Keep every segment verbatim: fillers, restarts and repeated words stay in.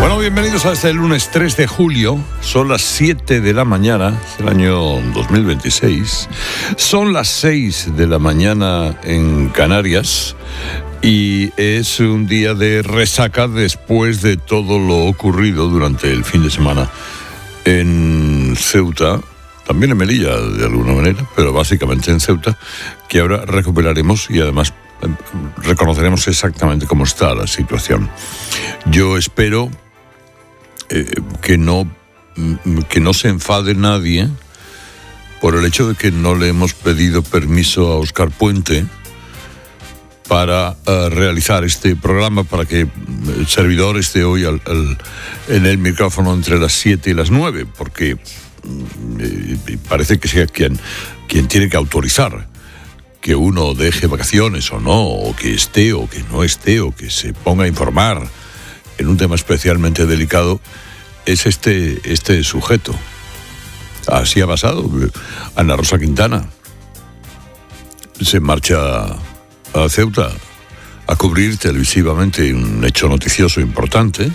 Bueno, bienvenidos a este lunes tres de julio. Son las siete de la mañana, es el año dos mil veintiséis. Son las seis de la mañana en Canarias y es un día de resaca después de todo lo ocurrido durante el fin de semana en Ceuta, también en Melilla de alguna manera, pero básicamente en Ceuta, que ahora recuperaremos y además reconoceremos exactamente cómo está la situación. Yo espero eh, que no que no se enfade nadie por el hecho de que no le hemos pedido permiso a Óscar Puente para uh, realizar este programa, para que el servidor esté hoy al, al, en el micrófono entre las siete y las nueve, porque eh, parece que sea quien, quien tiene que autorizar que uno deje vacaciones o no, o que esté o que no esté, o que se ponga a informar en un tema especialmente delicado, es este, este sujeto. Así ha pasado. Ana Rosa Quintana se marcha a Ceuta a cubrir televisivamente un hecho noticioso importante,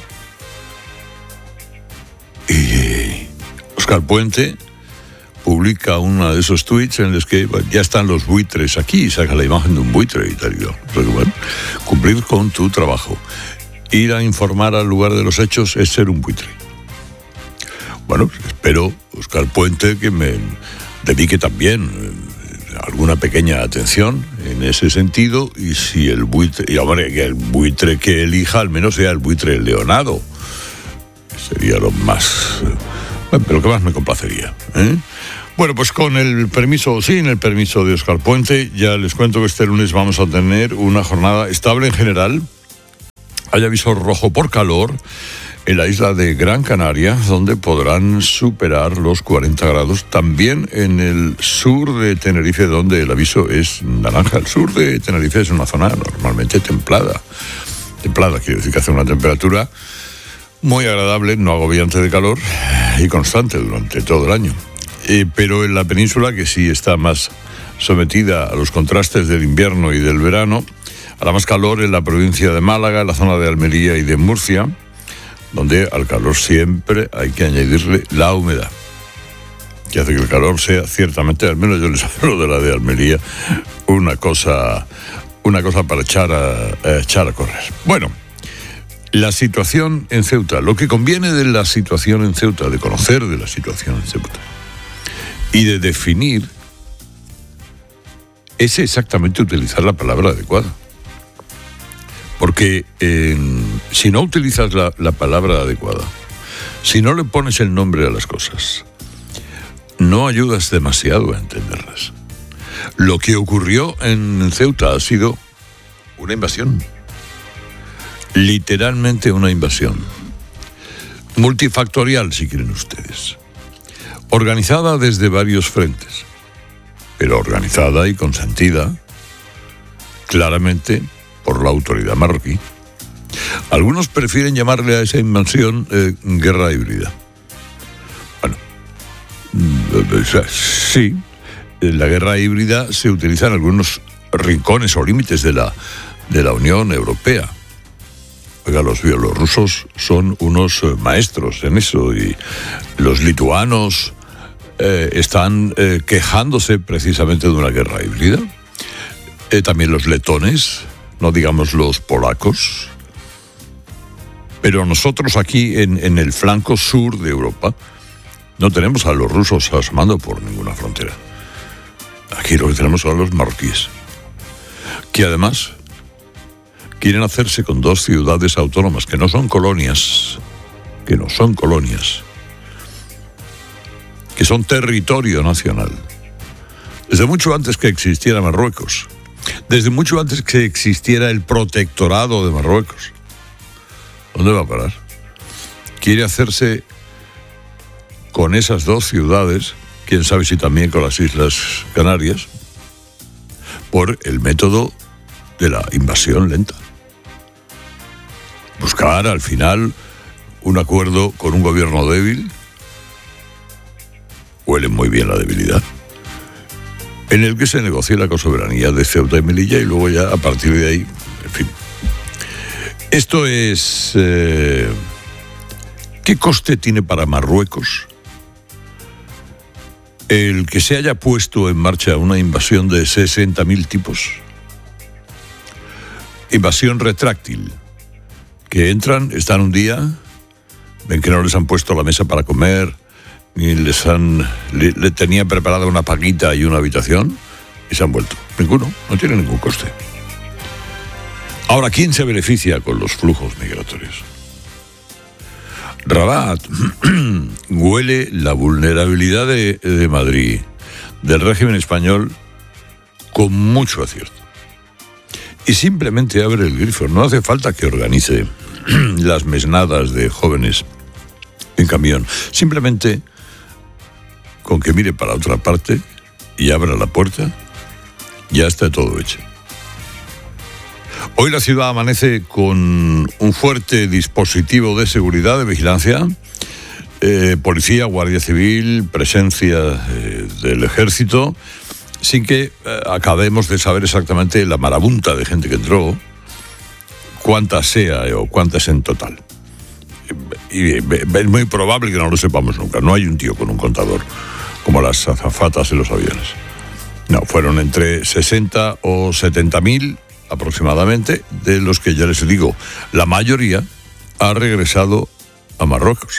y Óscar Puente publica uno de esos tweets en los que bueno, ya están los buitres aquí, saca la imagen de un buitre y tal. Y yo, pero bueno, cumplir con tu trabajo. Ir a informar al lugar de los hechos es ser un buitre. Bueno, espero, Óscar Puente, que me dedique también eh, alguna pequeña atención en ese sentido, y si el buitre, y hombre, que el buitre que elija al menos sea el buitre leonado, sería lo más, eh, pero que más me complacería, ¿eh? Bueno, pues con el permiso, sin el permiso de Óscar Puente, ya les cuento que este lunes vamos a tener una jornada estable en general. Hay aviso rojo por calor en la isla de Gran Canaria, donde podrán superar los cuarenta grados. También en el sur de Tenerife, donde el aviso es naranja. El sur de Tenerife es una zona normalmente templada. Templada quiere decir que hace una temperatura muy agradable, no agobiante de calor y constante durante todo el año. Eh, pero en la península, que sí está más sometida a los contrastes del invierno y del verano, hará más calor en la provincia de Málaga, en la zona de Almería y de Murcia, donde al calor siempre hay que añadirle la humedad, que hace que el calor sea ciertamente, al menos yo les hablo de la de Almería, una cosa, una cosa para echar a, a echar a correr. Bueno, la situación en Ceuta, lo que conviene de la situación en Ceuta, de conocer de la situación en Ceuta y de definir, es exactamente utilizar la palabra adecuada. Porque eh, si no utilizas la, la palabra adecuada, si no le pones el nombre a las cosas, no ayudas demasiado a entenderlas. Lo que ocurrió en Ceuta ha sido una invasión. Literalmente una invasión. Multifactorial, si quieren ustedes. Organizada desde varios frentes, pero organizada y consentida claramente por la autoridad marroquí. Algunos prefieren llamarle a esa invasión eh, guerra híbrida. Bueno, sí, la guerra híbrida se utiliza en algunos rincones o límites de la, de la Unión Europea. Oiga, los bielorrusos son unos maestros en eso, y los lituanos eh, están eh, quejándose precisamente de una guerra híbrida. Eh, también los letones, no digamos los polacos. Pero nosotros aquí en, en el flanco sur de Europa no tenemos a los rusos asomando por ninguna frontera. Aquí lo que tenemos son los marroquíes, que además quieren hacerse con dos ciudades autónomas que no son colonias, que no son colonias, que son territorio nacional. Desde mucho antes que existiera Marruecos, desde mucho antes que existiera el protectorado de Marruecos. ¿Dónde va a parar? Quiere hacerse con esas dos ciudades, quién sabe si también con las Islas Canarias, por el método de la invasión lenta. Buscar al final un acuerdo con un gobierno débil, huele muy bien la debilidad, en el que se negocie la cosoberanía de Ceuta y Melilla, y luego ya a partir de ahí, en fin. Esto es eh, ¿Qué coste tiene para Marruecos el que se haya puesto en marcha una invasión de sesenta mil tipos? Invasión retráctil. Que entran, están un día, ven que no les han puesto la mesa para comer, ni les han... Le, le tenían preparada una paguita y una habitación, y se han vuelto. Ninguno, no tiene ningún coste. Ahora, ¿quién se beneficia con los flujos migratorios? Rabat huele la vulnerabilidad de, de Madrid, del régimen español, con mucho acierto. Y simplemente abre el grifo. No hace falta que organice las mesnadas de jóvenes en camión. Simplemente con que mire para otra parte y abra la puerta, ya está todo hecho. Hoy la ciudad amanece con un fuerte dispositivo de seguridad, de vigilancia, eh, policía, guardia civil, presencia eh, del ejército, sin que eh, acabemos de saber exactamente la marabunta de gente que entró, cuántas sea eh, o cuántas en total. Y eh, es muy probable que no lo sepamos nunca. No hay un tío con un contador como las azafatas en los aviones. No, fueron entre sesenta o setenta mil aproximadamente, de los que ya les digo, la mayoría ha regresado a Marruecos.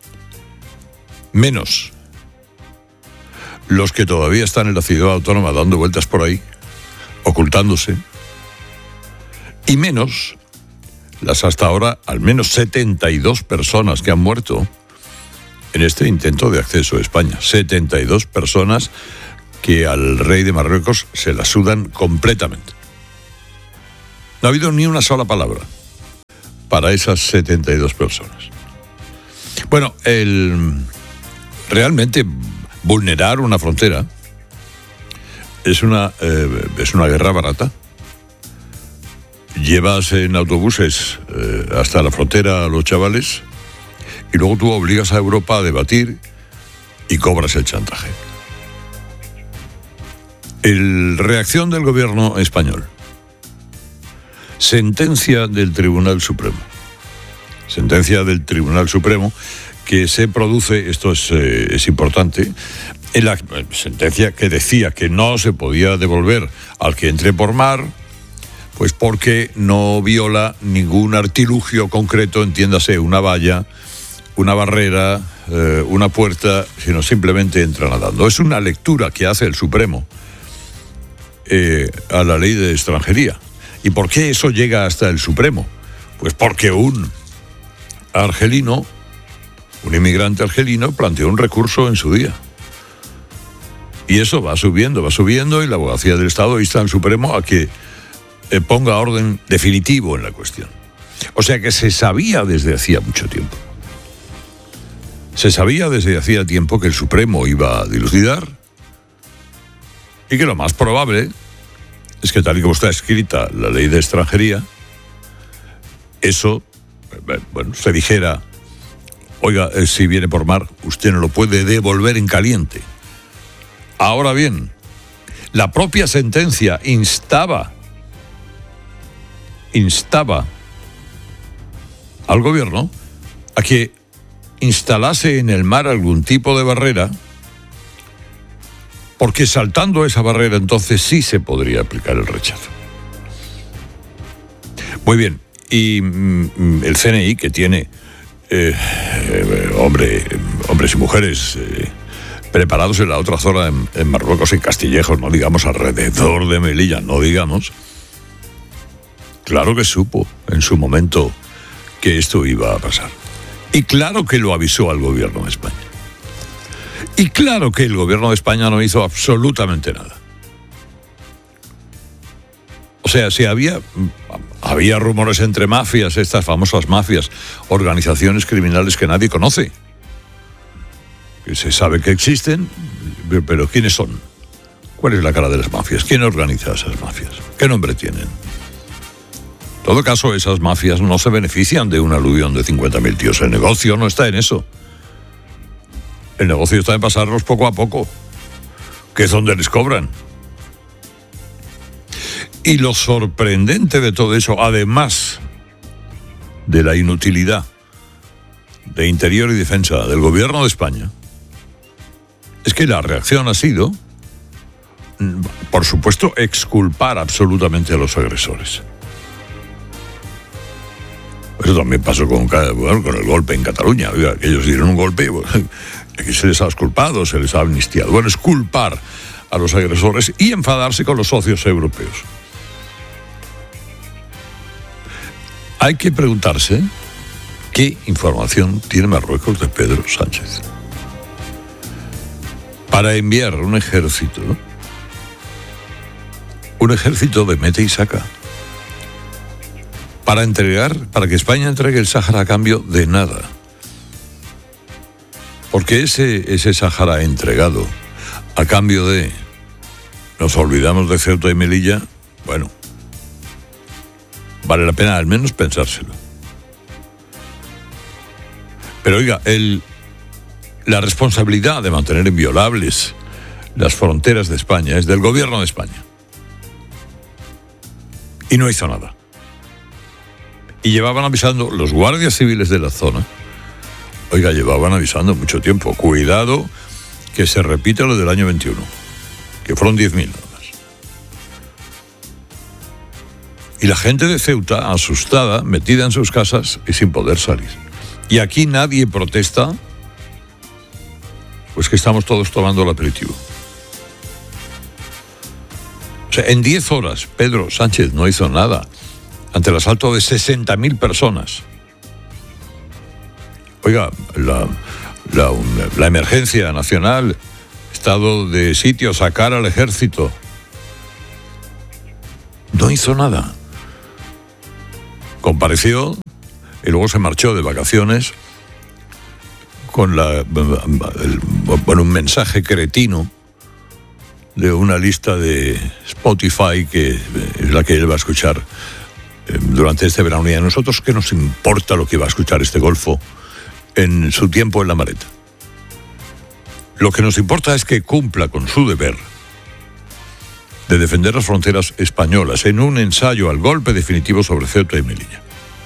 Menos los que todavía están en la ciudad autónoma dando vueltas por ahí, ocultándose, y menos las hasta ahora al menos setenta y dos personas que han muerto en este intento de acceso a España. setenta y dos personas que al rey de Marruecos se la sudan completamente. No ha habido ni una sola palabra para esas setenta y dos personas. Bueno, el realmente vulnerar una frontera es una, eh, es una guerra barata. Llevas en autobuses eh, hasta la frontera a los chavales y luego tú obligas a Europa a debatir y cobras el chantaje. El reacción del gobierno español. Sentencia del Tribunal Supremo. Sentencia del Tribunal Supremo que se produce, esto es, eh, es importante, en la sentencia que decía que no se podía devolver al que entre por mar, pues porque no viola ningún artilugio concreto, entiéndase, una valla, una barrera, eh, una puerta, sino simplemente entra nadando. Es una lectura que hace el Supremo eh, a la ley de extranjería. ¿Y por qué eso llega hasta el Supremo? Pues porque un argelino, un inmigrante argelino, planteó un recurso en su día. Y eso va subiendo, va subiendo, y la abogacía del Estado insta al Supremo a que eh, ponga orden definitivo en la cuestión. O sea que se sabía desde hacía mucho tiempo. Se sabía desde hacía tiempo que el Supremo iba a dilucidar y que lo más probable es que, tal y como está escrita la ley de extranjería, eso, bueno, se dijera, oiga, si viene por mar, usted no lo puede devolver en caliente. Ahora bien, la propia sentencia instaba, instaba al gobierno a que instalase en el mar algún tipo de barrera, porque saltando esa barrera entonces sí se podría aplicar el rechazo. Muy bien, y mm, el C N I, que tiene eh, eh, hombre, hombres y mujeres eh, preparados en la otra zona, en, en Marruecos, en Castillejos, no digamos alrededor de Melilla, no digamos, claro que supo en su momento que esto iba a pasar. Y claro que lo avisó al gobierno de España. Y claro que el gobierno de España no hizo absolutamente nada. O sea, si había, había rumores entre mafias, estas famosas mafias, organizaciones criminales que nadie conoce, que se sabe que existen, pero ¿quiénes son? ¿Cuál es la cara de las mafias? ¿Quién organiza esas mafias? ¿Qué nombre tienen? En todo caso, esas mafias no se benefician de un aluvión de cincuenta mil tíos. El negocio no está en eso. El negocio está en pasarlos poco a poco, que es donde les cobran. Y lo sorprendente de todo eso, además de la inutilidad de Interior y Defensa del Gobierno de España es que la reacción ha sido, por supuesto, exculpar absolutamente a los agresores. Eso también pasó con, bueno, con el golpe en Cataluña. Oiga, que ellos dieron un golpe, bueno, aquí se les ha exculpado, se les ha amnistiado. Bueno, es culpar a los agresores y enfadarse con los socios europeos. Hay que preguntarse qué información tiene Marruecos de Pedro Sánchez para enviar un ejército, un ejército de mete y saca, para entregar, para que España entregue el Sáhara a cambio de nada. Porque ese, ese Sáhara entregado a cambio de, nos olvidamos de Ceuta y Melilla, bueno, vale la pena al menos pensárselo. Pero oiga, el, la responsabilidad de mantener inviolables las fronteras de España es del Gobierno de España. Y no hizo nada. Y llevaban avisando los guardias civiles de la zona. Oiga, llevaban avisando mucho tiempo. Cuidado que se repita lo del año veintiuno, que fueron diez mil nada más. Y la gente de Ceuta, asustada, metida en sus casas y sin poder salir. Y aquí nadie protesta, pues que estamos todos tomando el aperitivo. O sea, en diez horas Pedro Sánchez no hizo nada ante el asalto de sesenta mil personas. Oiga, la, la, la emergencia nacional, estado de sitio, sacar al ejército. No hizo nada. Compareció y luego se marchó de vacaciones con la, el, bueno, un mensaje cretino de una lista de Spotify que es la que él va a escuchar durante este verano. Y a nosotros, ¿qué nos importa lo que va a escuchar este golfo en su tiempo en la maleta? Lo que nos importa es que cumpla con su deber de defender las fronteras españolas en un ensayo al golpe definitivo sobre Ceuta y Melilla.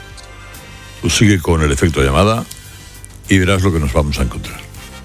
Tú sigue con el efecto llamada y verás lo que nos vamos a encontrar.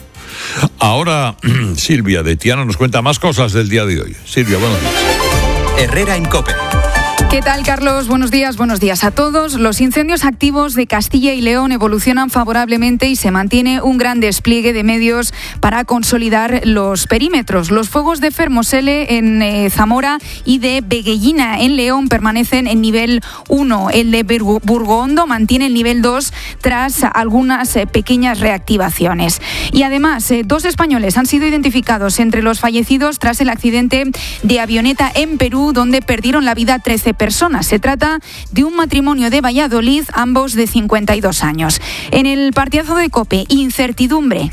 Ahora, Silvia de Tiana nos cuenta más cosas del día de hoy. Silvia, buenos días. Herrera en COPE. ¿Qué tal, Carlos? Buenos días, buenos días a todos. Los incendios activos de Castilla y León evolucionan favorablemente y se mantiene un gran despliegue de medios para consolidar los perímetros. Los fuegos de Fermoselle en eh, Zamora y de Beguellina en León permanecen en nivel uno. El de Burgondo mantiene el nivel dos tras algunas eh, pequeñas reactivaciones. Y además, eh, dos españoles han sido identificados entre los fallecidos tras el accidente de avioneta en Perú, donde perdieron la vida trece personas. Se trata de un matrimonio de Valladolid, ambos de cincuenta y dos años. En el partidazo de COPE, incertidumbre.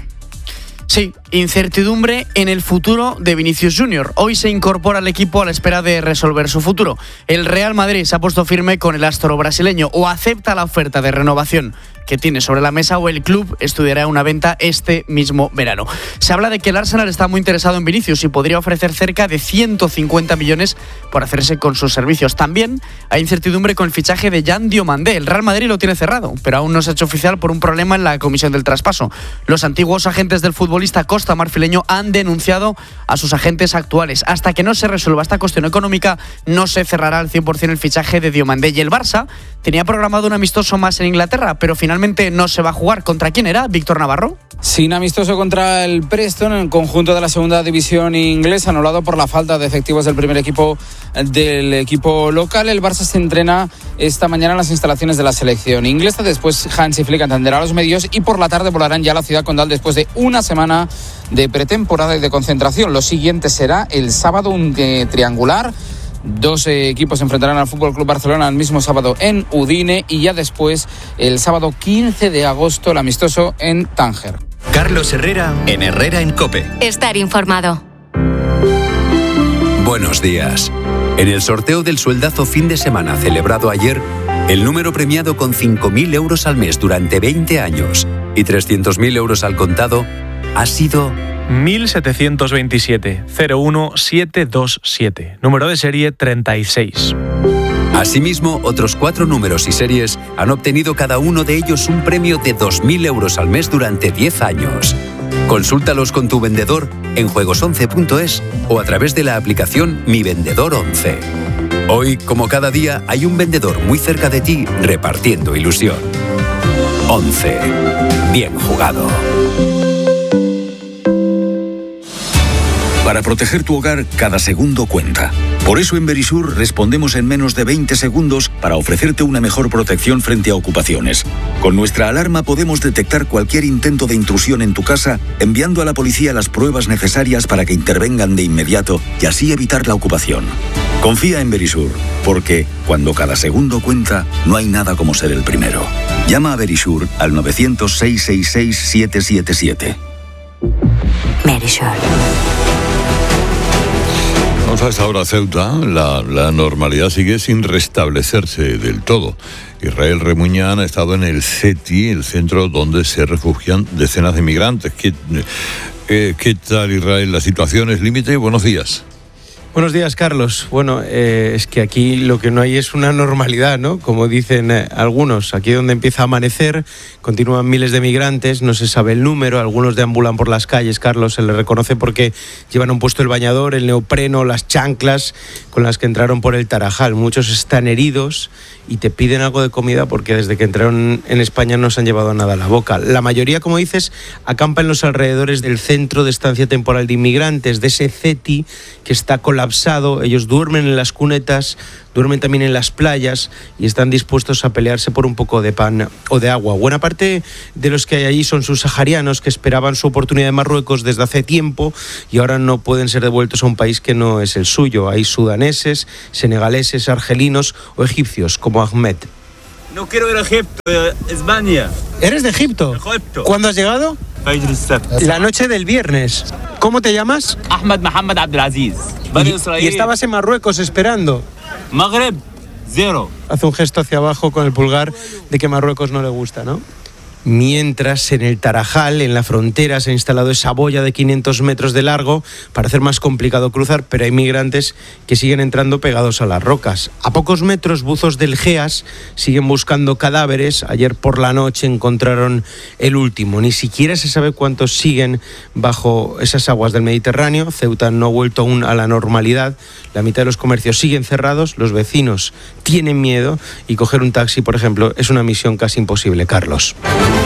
Sí, incertidumbre en el futuro de Vinicius Junior. Hoy se incorpora al equipo a la espera de resolver su futuro. El Real Madrid se ha puesto firme con el astro brasileño, o acepta la oferta de renovación que tiene sobre la mesa, o el club estudiará una venta este mismo verano. Se habla de que el Arsenal está muy interesado en Vinicius y podría ofrecer cerca de ciento cincuenta millones por hacerse con sus servicios. También hay incertidumbre con el fichaje de Jan Diomandé. El Real Madrid lo tiene cerrado, pero aún no se ha hecho oficial por un problema en la comisión del traspaso. Los antiguos agentes del futbolista costa-marfileño han denunciado a sus agentes actuales. Hasta que no se resuelva esta cuestión económica, no se cerrará al cien por ciento el fichaje de Diomandé. Y el Barça tenía programado un amistoso más en Inglaterra, pero finalmente no se va a jugar. ¿Contra quién era, Víctor Navarro? Sin amistoso contra el Preston, en el conjunto de la segunda división inglesa, anulado por la falta de efectivos del primer equipo del equipo local. El Barça se entrena esta mañana en las instalaciones de la selección inglesa. Después Hansi Flick atenderá a los medios y por la tarde volarán ya a la ciudad condal después de una semana de pretemporada y de concentración. Lo siguiente será el sábado un eh, triangular. Dos eh, equipos se enfrentarán al F C Barcelona el mismo sábado en Udine y ya después el sábado quince de agosto el amistoso en Tánger. Carlos Herrera en Herrera en COPE. Estar informado. Buenos días. En el sorteo del sueldazo fin de semana celebrado ayer, el número premiado con cinco mil euros al mes durante veinte años y trescientos mil euros al contado ha sido mil setecientos veintisiete cero uno siete dos siete, número de serie treinta y seis. Asimismo, otros cuatro números y series han obtenido cada uno de ellos un premio de dos mil euros al mes durante diez años. Consúltalos con tu vendedor en juegos once punto es o a través de la aplicación Mi Vendedor once. Hoy, como cada día, hay un vendedor muy cerca de ti repartiendo ilusión. once. Bien jugado. Para proteger tu hogar, cada segundo cuenta. Por eso en Verisur respondemos en menos de veinte segundos para ofrecerte una mejor protección frente a ocupaciones. Con nuestra alarma podemos detectar cualquier intento de intrusión en tu casa, enviando a la policía las pruebas necesarias para que intervengan de inmediato y así evitar la ocupación. Confía en Verisur, porque cuando cada segundo cuenta, no hay nada como ser el primero. Llama a Verisur al nueve cero cero, seis seis seis, siete siete siete. Verisur. Vamos a esta hora a Ceuta. La, la normalidad sigue sin restablecerse del todo. Israel Remuñán ha estado en el CETI, el centro donde se refugian decenas de migrantes. ¿Qué, eh, ¿qué tal, Israel? ¿La situación es límite? Buenos días. Buenos días, Carlos. Bueno, eh, es que aquí lo que no hay es una normalidad, ¿no? Como dicen eh, algunos, aquí donde empieza a amanecer, continúan miles de migrantes, no se sabe el número, algunos deambulan por las calles, Carlos, se les reconoce porque llevan un puesto el bañador, el neopreno, las chanclas con las que entraron por el Tarajal. Muchos están heridos y te piden algo de comida porque desde que entraron en España no se han llevado nada a la boca. La mayoría, como dices, acampa en los alrededores del Centro de Estancia Temporal de Inmigrantes, de ese CETI que está colapsado. Ellos duermen en las cunetas, duermen también en las playas y están dispuestos a pelearse por un poco de pan o de agua. Buena parte de los que hay allí son subsaharianos que esperaban su oportunidad en Marruecos desde hace tiempo y ahora no pueden ser devueltos a un país que no es el suyo. Hay sudaneses, senegaleses, argelinos o egipcios, como Ahmed. No quiero ir a Egipto, eh, España. ¿Eres de Egipto? Egipto. ¿Cuándo has llegado? La noche del viernes. ¿Cómo te llamas? Ahmed Mohamed Abdelaziz. Y, y estabas en Marruecos esperando. Maghreb, cero. Hace un gesto hacia abajo con el pulgar de que Marruecos no le gusta, ¿no? Mientras en el Tarajal, en la frontera, se ha instalado esa boya de quinientos metros de largo para hacer más complicado cruzar, pero hay migrantes que siguen entrando pegados a las rocas. A pocos metros, buzos del GEAS siguen buscando cadáveres. Ayer por la noche encontraron el último. Ni siquiera se sabe cuántos siguen bajo esas aguas del Mediterráneo. Ceuta no ha vuelto aún a la normalidad. La mitad de los comercios siguen cerrados, los vecinos tienen miedo y coger un taxi, por ejemplo, es una misión casi imposible, Carlos.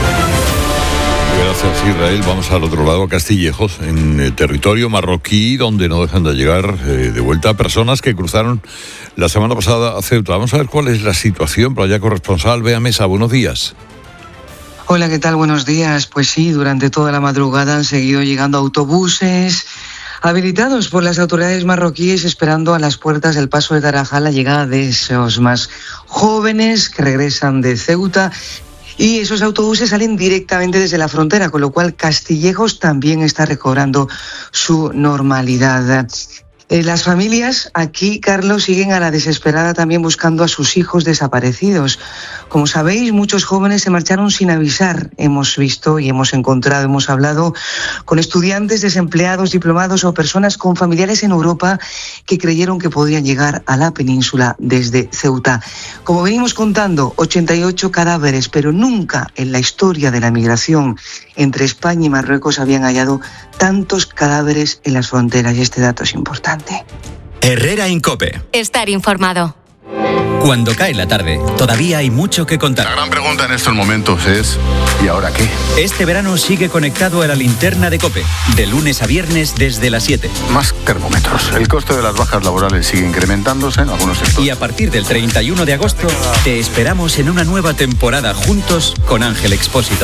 Gracias, Israel. Vamos al otro lado, a Castillejos, en el territorio marroquí, donde no dejan de llegar eh, de vuelta personas que cruzaron la semana pasada a Ceuta. Vamos a ver cuál es la situación. Por allá, corresponsal Bea Mesa, buenos días. Hola, ¿qué tal? Buenos días. Pues sí, durante toda la madrugada han seguido llegando autobuses habilitados por las autoridades marroquíes, esperando a las puertas del paso de Tarajal la llegada de esos más jóvenes que regresan de Ceuta. Y esos autobuses salen directamente desde la frontera, con lo cual Castillejos también está recobrando su normalidad. Eh, las familias aquí, Carlos, siguen a la desesperada también buscando a sus hijos desaparecidos. Como sabéis, muchos jóvenes se marcharon sin avisar. Hemos visto y hemos encontrado, hemos hablado con estudiantes, desempleados, diplomados o personas con familiares en Europa que creyeron que podían llegar a la península desde Ceuta. Como venimos contando, ochenta y ocho cadáveres, pero nunca en la historia de la migración entre España y Marruecos habían hallado tantos cadáveres en las fronteras, y este dato es importante. Herrera Incope. Estar informado. Cuando cae la tarde, todavía hay mucho que contar. La gran pregunta en estos momentos es, ¿y ahora qué? Este verano sigue conectado a la linterna de COPE, de lunes a viernes desde las siete. Más termómetros. El coste de las bajas laborales sigue incrementándose en algunos sectores. Y a partir del treinta y uno de agosto, te esperamos en una nueva temporada juntos con Ángel Expósito.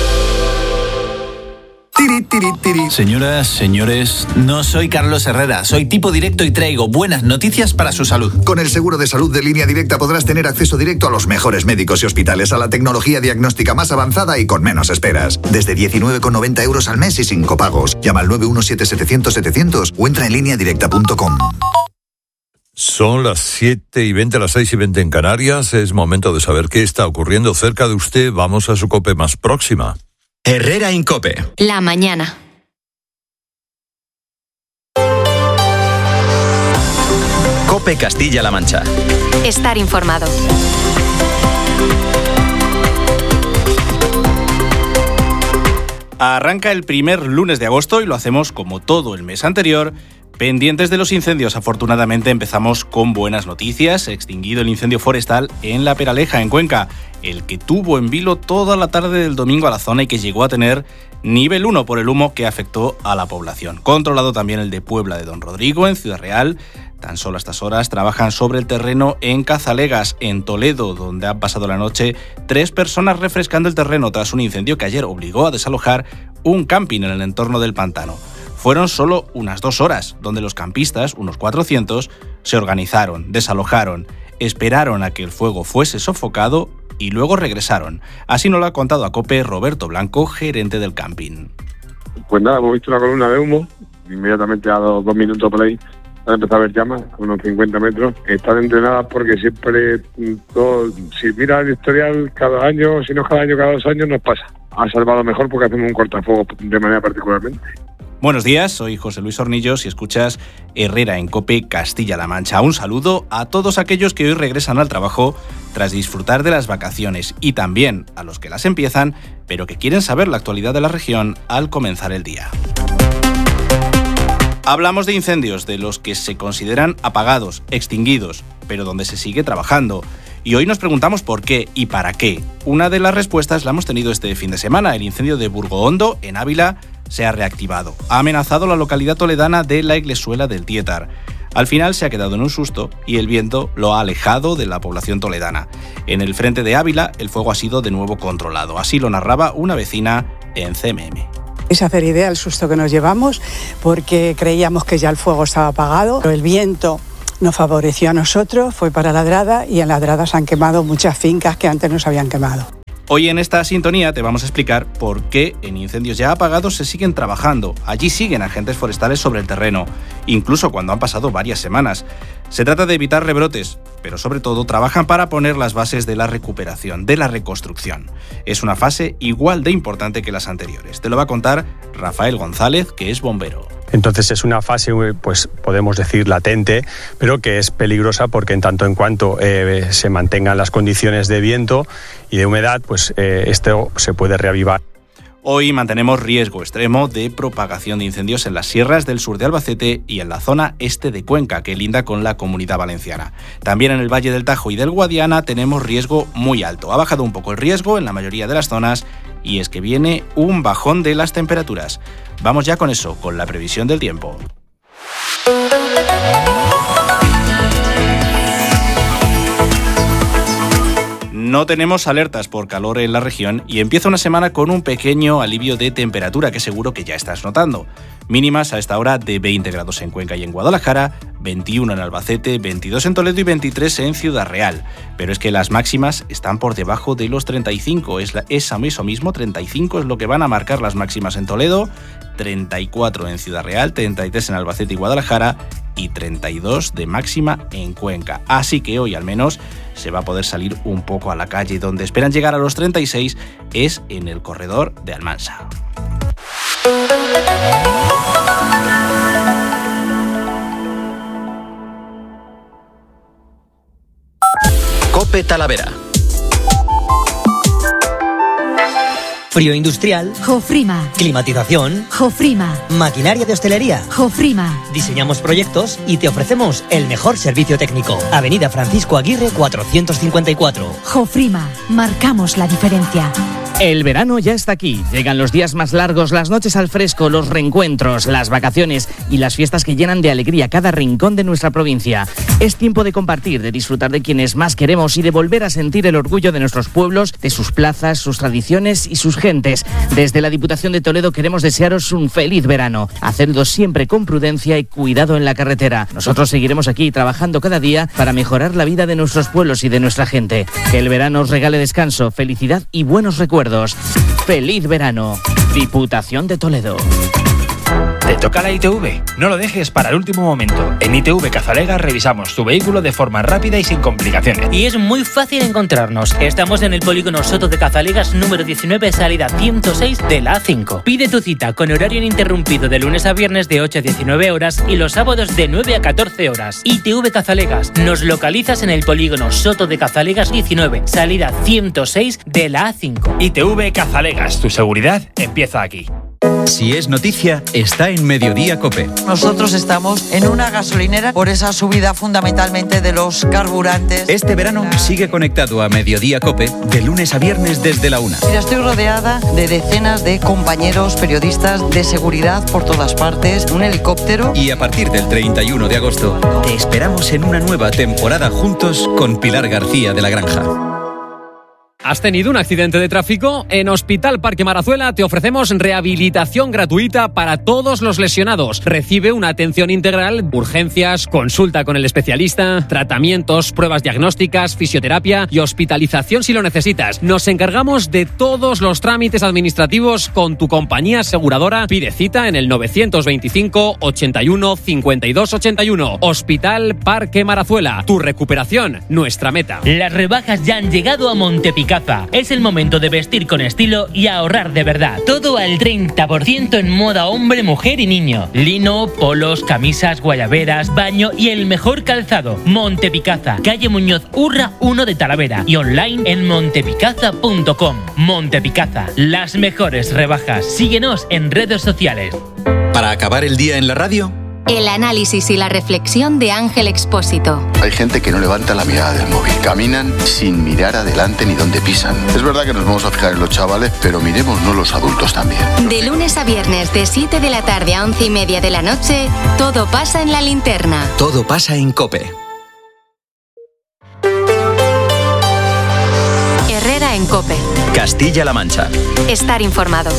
Tiri, tiri, tiri. Señoras, señores, no soy Carlos Herrera, soy tipo directo y traigo buenas noticias para su salud. Con el seguro de salud de Línea Directa podrás tener acceso directo a los mejores médicos y hospitales, a la tecnología diagnóstica más avanzada y con menos esperas. Desde diecinueve con noventa euros al mes y sin copagos. Llama al nueve uno siete, setecientos, setecientos o entra en línea directa punto com. Son las siete y veinte, las seis y veinte en Canarias. Es momento de saber qué está ocurriendo cerca de usted. Vamos a su COPE más próxima. Herrera Incope. La mañana. COPE Castilla-La Mancha. Estar informado. Arranca el primer lunes de agosto y lo hacemos como todo el mes anterior, pendientes de los incendios. Afortunadamente empezamos con buenas noticias. Extinguido el incendio forestal en La Peraleja, en Cuenca, el que tuvo en vilo toda la tarde del domingo a la zona y que llegó a tener nivel uno por el humo que afectó a la población. Controlado también el de Puebla de Don Rodrigo, en Ciudad Real. Tan solo a estas horas trabajan sobre el terreno en Cazalegas, en Toledo, donde han pasado la noche tres personas refrescando el terreno tras un incendio que ayer obligó a desalojar un camping en el entorno del pantano. Fueron solo unas dos horas, donde los campistas, unos cuatrocientos, se organizaron, desalojaron, esperaron a que el fuego fuese sofocado y luego regresaron. Así nos lo ha contado a COPE Roberto Blanco, gerente del camping. Pues nada, hemos visto una columna de humo, inmediatamente a dos, dos minutos por ahí, han empezado a ver llamas, a unos cincuenta metros. Están entrenadas porque siempre, todo, si mira el historial, cada año, si no cada año, cada dos años, nos pasa. Ha salvado mejor porque hacemos un cortafuegos de manera particularmente. Buenos días, soy José Luis Hornillos y escuchas Herrera en COPE Castilla-La Mancha. Un saludo a todos aquellos que hoy regresan al trabajo tras disfrutar de las vacaciones y también a los que las empiezan, pero que quieren saber la actualidad de la región al comenzar el día. Hablamos de incendios, de los que se consideran apagados, extinguidos, pero donde se sigue trabajando. Y hoy nos preguntamos por qué y para qué. Una de las respuestas la hemos tenido este fin de semana. El incendio de Burgohondo, en Ávila, se ha reactivado. Ha amenazado la localidad toledana de la Iglesuela del Tietar. Al final se ha quedado en un susto y el viento lo ha alejado de la población toledana. En el frente de Ávila, el fuego ha sido de nuevo controlado. Así lo narraba una vecina en C M M. Es hacer idea el susto que nos llevamos porque creíamos que ya el fuego estaba apagado, pero el viento nos favoreció a nosotros, fue para Ladrada y en Ladrada se han quemado muchas fincas que antes no se habían quemado. Hoy en esta sintonía te vamos a explicar por qué en incendios ya apagados se siguen trabajando. Allí siguen agentes forestales sobre el terreno, incluso cuando han pasado varias semanas. Se trata de evitar rebrotes, pero sobre todo trabajan para poner las bases de la recuperación, de la reconstrucción. Es una fase igual de importante que las anteriores. Te lo va a contar Rafael González, que es bombero. Entonces es una fase, pues podemos decir latente, pero que es peligrosa porque en tanto en cuanto eh, se mantengan las condiciones de viento y de humedad, pues eh, esto se puede reavivar. Hoy mantenemos riesgo extremo de propagación de incendios en las sierras del sur de Albacete y en la zona este de Cuenca, que linda con la Comunidad Valenciana. También en el Valle del Tajo y del Guadiana tenemos riesgo muy alto. Ha bajado un poco el riesgo en la mayoría de las zonas y es que viene un bajón de las temperaturas. Vamos ya con eso, con la previsión del tiempo. No tenemos alertas por calor en la región y empieza una semana con un pequeño alivio de temperatura que seguro que ya estás notando. Mínimas a esta hora de veinte grados en Cuenca y en Guadalajara, veintiuno en Albacete, veintidós en Toledo y veintitrés en Ciudad Real. Pero es que las máximas están por debajo de los treinta y cinco. Es la, eso mismo, treinta y cinco es lo que van a marcar las máximas en Toledo, treinta y cuatro en Ciudad Real, treinta y tres en Albacete y Guadalajara y treinta y dos de máxima en Cuenca. Así que hoy al menos se va a poder salir un poco a la calle. Donde esperan llegar a los treinta y seis es en el corredor de Almansa. COPE Talavera. Frío industrial. Jofrima. Climatización. Jofrima. Maquinaria de hostelería. Jofrima. Diseñamos proyectos y te ofrecemos el mejor servicio técnico. Avenida Francisco Aguirre cuatrocientos cincuenta y cuatro. Jofrima. Marcamos la diferencia. El verano ya está aquí. Llegan los días más largos, las noches al fresco, los reencuentros, las vacaciones y las fiestas que llenan de alegría cada rincón de nuestra provincia. Es tiempo de compartir, de disfrutar de quienes más queremos y de volver a sentir el orgullo de nuestros pueblos, de sus plazas, sus tradiciones y sus gentes. Desde la Diputación de Toledo queremos desearos un feliz verano. Hacedlo siempre con prudencia y cuidado en la carretera. Nosotros seguiremos aquí trabajando cada día para mejorar la vida de nuestros pueblos y de nuestra gente. Que el verano os regale descanso, felicidad y buenos recuerdos. ¡Feliz verano! Diputación de Toledo. ¿Te toca la I T V? No lo dejes para el último momento. En I T V Cazalegas revisamos tu vehículo de forma rápida y sin complicaciones. Y es muy fácil encontrarnos. Estamos en el polígono Soto de Cazalegas número diecinueve, salida ciento seis de la A cinco. Pide tu cita con horario ininterrumpido de lunes a viernes de ocho a diecinueve horas y los sábados de nueve a catorce horas. I T V Cazalegas. Nos localizas en el polígono Soto de Cazalegas diecinueve, salida ciento seis de la A cinco. I T V Cazalegas. Tu seguridad empieza aquí. Si es noticia, está en Mediodía COPE. Nosotros estamos en una gasolinera por esa subida fundamentalmente de los carburantes. Este verano sigue conectado a Mediodía COPE de lunes a viernes desde la una. Mira, estoy rodeada de decenas de compañeros periodistas de seguridad por todas partes, un helicóptero. Y a partir del treinta y uno de agosto, te esperamos en una nueva temporada juntos con Pilar García de la Granja. ¿Has tenido un accidente de tráfico? En Hospital Parque Marazuela te ofrecemos rehabilitación gratuita para todos los lesionados. Recibe una atención integral, urgencias, consulta con el especialista, tratamientos, pruebas diagnósticas, fisioterapia y hospitalización si lo necesitas. Nos encargamos de todos los trámites administrativos con tu compañía aseguradora. Pide cita en el novecientos veinticinco, ochenta y uno, cincuenta y dos, ochenta y uno. Hospital Parque Marazuela. Tu recuperación, nuestra meta. Las rebajas ya han llegado a Montepicaza. Es el momento de vestir con estilo y ahorrar de verdad. Todo al treinta por ciento en moda hombre, mujer y niño. Lino, polos, camisas, guayaberas, baño y el mejor calzado. Montepicaza, calle Muñoz Urra uno de Talavera y online en montepicaza punto com. Montepicaza, las mejores rebajas. Síguenos en redes sociales. Para acabar el día en la radio, el análisis y la reflexión de Ángel Expósito. Hay gente que no levanta la mirada del móvil. Caminan sin mirar adelante ni dónde pisan. Es verdad que nos vamos a fijar en los chavales, pero miremosnos los adultos también. De lunes a viernes, de siete de la tarde a once y media de la noche, todo pasa en La Linterna. Todo pasa en COPE. Herrera en COPE. Castilla-La Mancha. Estar informado.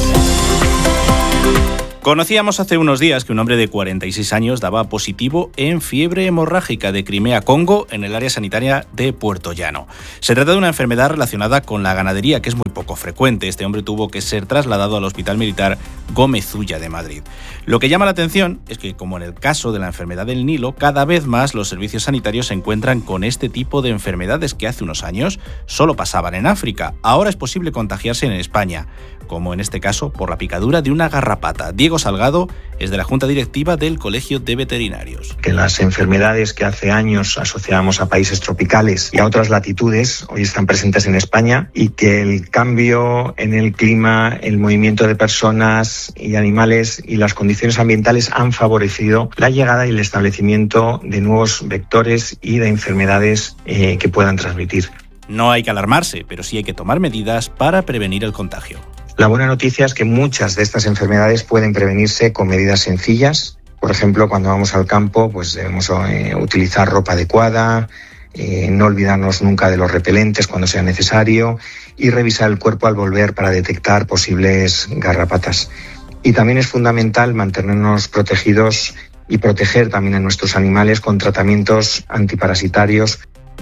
Conocíamos hace unos días que un hombre de cuarenta y seis años daba positivo en fiebre hemorrágica de Crimea-Congo en el área sanitaria de Puerto Llano. Se trata de una enfermedad relacionada con la ganadería, que es muy poco frecuente. Este hombre tuvo que ser trasladado al Hospital Militar Gómez Ulla de Madrid. Lo que llama la atención es que, como en el caso de la enfermedad del Nilo, cada vez más los servicios sanitarios se encuentran con este tipo de enfermedades que hace unos años solo pasaban en África. Ahora es posible contagiarse en España, como en este caso por la picadura de una garrapata. Diego Salgado es de la Junta Directiva del Colegio de Veterinarios. Que las enfermedades que hace años asociábamos a países tropicales y a otras latitudes hoy están presentes en España, y que el cambio en el clima, el movimiento de personas y animales y las condiciones ambientales han favorecido la llegada y el establecimiento de nuevos vectores y de enfermedades eh, que puedan transmitir. No hay que alarmarse, pero sí hay que tomar medidas para prevenir el contagio. La buena noticia es que muchas de estas enfermedades pueden prevenirse con medidas sencillas. Por ejemplo, cuando vamos al campo, pues debemos eh, utilizar ropa adecuada, eh, no olvidarnos nunca de los repelentes cuando sea necesario y revisar el cuerpo al volver para detectar posibles garrapatas. Y también es fundamental mantenernos protegidos y proteger también a nuestros animales con tratamientos antiparasitarios.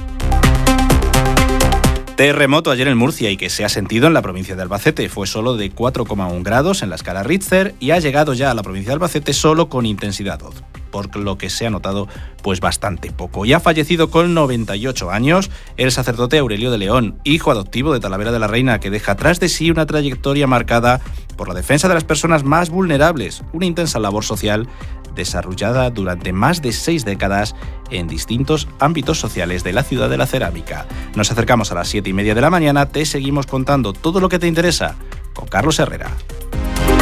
Terremoto ayer en Murcia y que se ha sentido en la provincia de Albacete. Fue solo de cuatro coma uno grados en la escala Richter y ha llegado ya a la provincia de Albacete solo con intensidad dos, por lo que se ha notado pues bastante poco. Y ha fallecido con noventa y ocho años el sacerdote Aurelio de León, hijo adoptivo de Talavera de la Reina, que deja tras de sí una trayectoria marcada por la defensa de las personas más vulnerables, una intensa labor social desarrollada durante más de seis décadas en distintos ámbitos sociales de la ciudad de la cerámica. Nos acercamos a las siete y media de la mañana, te seguimos contando todo lo que te interesa con Carlos Herrera.